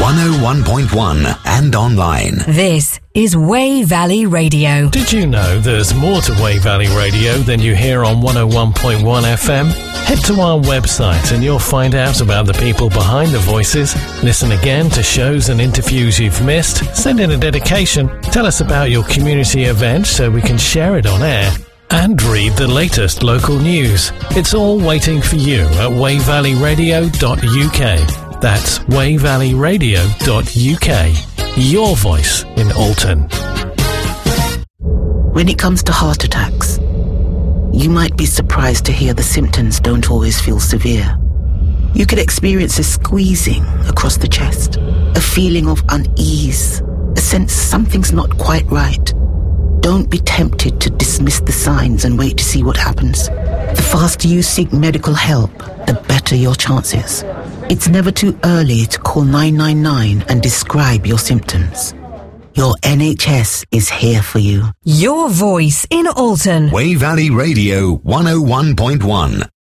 101.1 and online. This is Wey Valley Radio. Did you know there's more to Wey Valley Radio than you hear on 101.1 FM? Head to our website and you'll find out about the people behind the voices. Listen again to shows and interviews you've missed. Send in a dedication. Tell us about your community event so we can share it on air. And read the latest local news. It's all waiting for you at wayvalleyradio.uk. That's wayvalleyradio.uk. Your voice in Alton. When it comes to heart attacks, you might be surprised to hear the symptoms don't always feel severe. You could experience a squeezing across the chest, a feeling of unease, a sense something's not quite right. Don't be tempted to dismiss the signs and wait to see what happens. The faster you seek medical help, the better your chances. It's never too early to call 999 and describe your symptoms. Your NHS is here for you. Your voice in Alton. Wey Valley Radio 101.1.